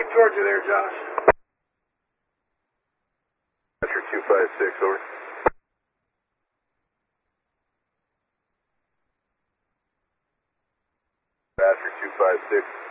towards you there, Josh. Pastor 256, over. Pastor 256.